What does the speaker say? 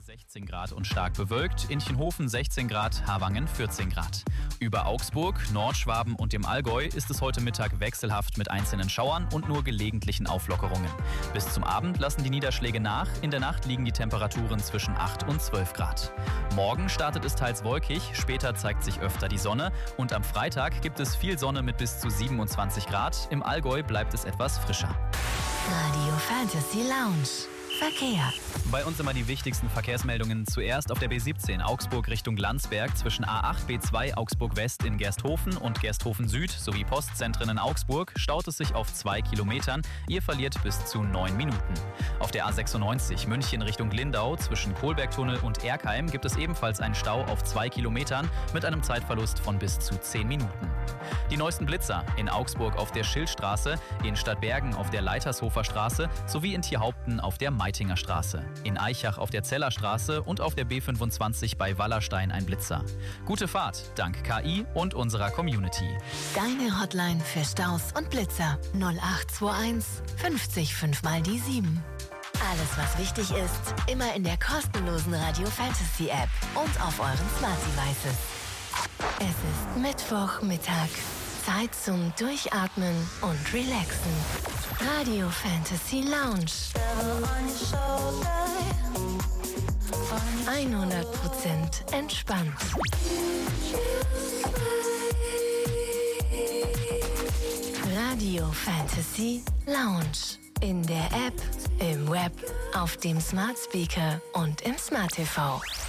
16 Grad und stark bewölkt, in Chenhofen 16 Grad, Havangen 14 Grad. Über Augsburg, Nordschwaben und dem Allgäu ist es heute Mittag wechselhaft mit einzelnen Schauern und nur gelegentlichen Auflockerungen. Bis zum Abend lassen die Niederschläge nach, in der Nacht liegen die Temperaturen zwischen 8 und 12 Grad. Morgen startet es teils wolkig, später zeigt sich öfter die Sonne und am Freitag gibt es viel Sonne mit bis zu 27 Grad, im Allgäu bleibt es etwas frischer. Radio Fantasy Lounge. Verkehr. Bei uns immer die wichtigsten Verkehrsmeldungen. Zuerst auf der B17 Augsburg Richtung Landsberg zwischen A8, B2 Augsburg West in Gersthofen und Gersthofen Süd sowie Postzentren in Augsburg staut es sich auf 2 Kilometern. Ihr verliert bis zu 9 Minuten. Auf der A96 München Richtung Lindau zwischen Kohlbergtunnel und Erkheim gibt es ebenfalls einen Stau auf 2 Kilometern mit einem Zeitverlust von bis zu 10 Minuten. Die neuesten Blitzer in Augsburg auf der Schildstraße, in Stadtbergen auf der Leitershofer Straße sowie in Tierhaupten auf der Meitinger Straße. In Aichach auf der Zellerstraße und auf der B25 bei Wallerstein ein Blitzer. Gute Fahrt, dank KI und unserer Community. Deine Hotline für Staus und Blitzer 0821 50 5 mal die 7. Alles, was wichtig ist, immer in der kostenlosen Radio Fantasy App und auf euren Smart Devices. Es ist Mittwochmittag. Zeit zum Durchatmen und Relaxen. Radio Fantasy Lounge. 100% entspannt. Radio Fantasy Lounge. In der App, im Web, auf dem Smart Speaker und im Smart TV.